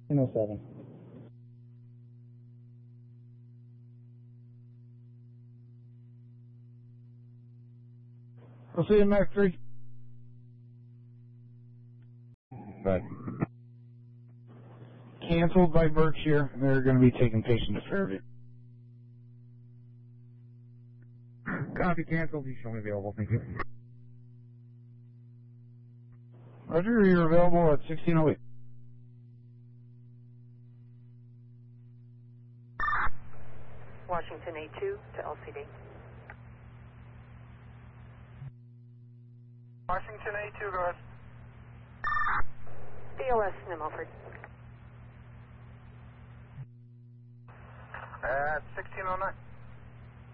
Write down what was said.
1607. We'll see you in Mark 3. Bye. Canceled by Berkshire. They're going to be taking patient to Fairview. Copy, canceled. You show me available. Thank you. Roger, you're available at 1608. Washington A2 to LCD. Washington A2, go ahead. BLS, New Milford. At 1609.